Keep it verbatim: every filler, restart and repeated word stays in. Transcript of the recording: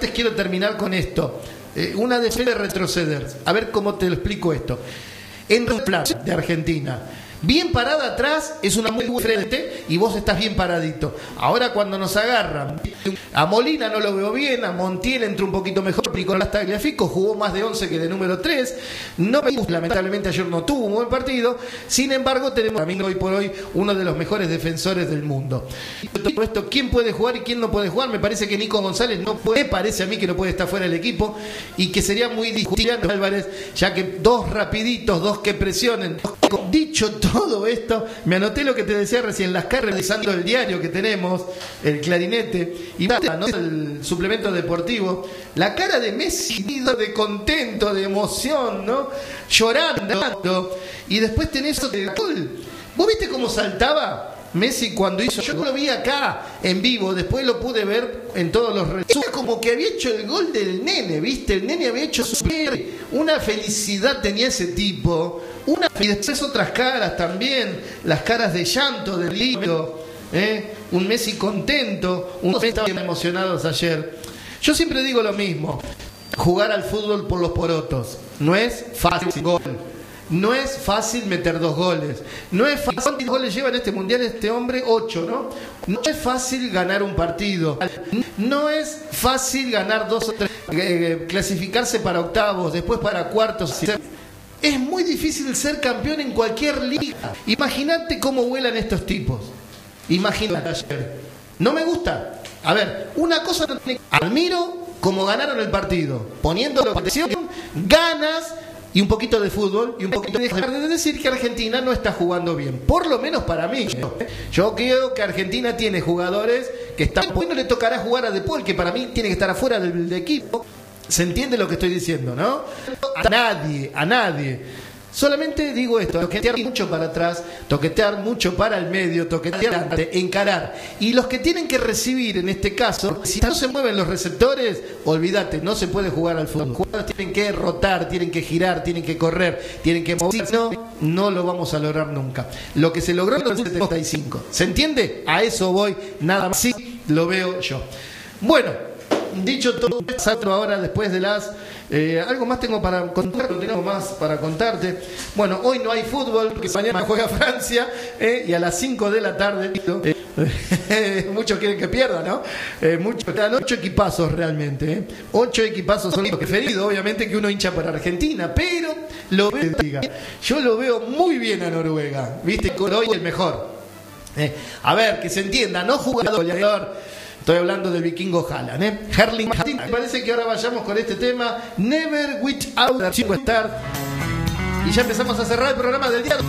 quiero terminar con esto. Eh, una defensa de retroceder. A ver cómo te lo explico esto. En el plan de Argentina, bien parada atrás es una muy buena frente y vos estás bien paradito. Ahora cuando nos agarran, a Molina no lo veo bien, a Montiel entró un poquito mejor, Nicolás Tagliafico jugó más de once que de número tres. No me gusta, lamentablemente ayer no tuvo un buen partido. Sin embargo, tenemos a mí hoy por hoy uno de los mejores defensores del mundo. Todo esto, ¿quién puede jugar y quién no puede jugar? Me parece que Nico González no puede, me parece a mí que no puede estar fuera del equipo y que sería muy discutible Álvarez, ya que dos rapiditos, dos que presionen. Dicho todo esto, me anoté lo que te decía recién, las caras realizando el diario que tenemos, el Clarinete, y ¿no? el suplemento deportivo, la cara de Messi, de contento, de emoción, ¿no? Llorando, y después tenés otro gol. ¿Vos viste cómo saltaba Messi cuando hizo? Yo lo vi acá en vivo, después lo pude ver en todos los resúmenes, como que había hecho el gol del nene, ¿viste? El nene había hecho su... una felicidad tenía ese tipo, una... y después otras caras también, las caras de llanto del libro, ¿eh? Un Messi contento, unos estaban emocionados ayer. Yo siempre digo lo mismo, jugar al fútbol por los porotos, no es fácil gol. No es fácil meter dos goles. No es fácil. ¿Cuántos goles lleva en este mundial este hombre? Ocho, ¿no? No es fácil ganar un partido. No es fácil ganar dos o tres. Eh, clasificarse para octavos, después para cuartos. Es muy difícil ser campeón en cualquier liga. Imagínate cómo vuelan estos tipos. Imagínate ayer. No me gusta. A ver, una cosa no tiene... Admiro cómo ganaron el partido. Poniendo la atención, ganas... y un poquito de fútbol y un poquito de dejar de decir que Argentina no está jugando bien, por lo menos para mí. Yo creo que Argentina tiene jugadores que están, pues no le tocará jugar a De Paul, que para mí tiene que estar afuera del, del equipo. Se entiende lo que estoy diciendo, ¿no? A nadie, a nadie. Solamente digo esto, toquetear mucho para atrás, toquetear mucho para el medio, toquetear adelante, encarar. Y los que tienen que recibir, en este caso, si no se mueven los receptores, olvídate, no se puede jugar al fútbol. Los jugadores tienen que rotar, tienen que girar, tienen que correr, tienen que mover. Si no, no lo vamos a lograr nunca. Lo que se logró en los setenta y cinco. ¿Se entiende? A eso voy, nada más. Sí, lo veo yo. Bueno, dicho todo esto, ahora después de las... Eh, algo más tengo para contar, tengo más para contarte. Bueno, hoy no hay fútbol, porque mañana juega Francia, eh, y a las cinco de la tarde, eh, eh, muchos quieren que pierda, ¿no? Eh, muchos, están ocho equipazos realmente, eh. Ocho equipazos son los preferidos, obviamente que uno hincha para Argentina, pero lo veo, yo lo veo muy bien a Noruega, viste, con hoy el mejor. Eh, a ver, que se entienda, no jugador goleador. Estoy hablando del vikingo Haaland, ¿eh? Erling Martin. Me parece que ahora vayamos con este tema, Never Without a Superstar. Y ya empezamos a cerrar el programa del día.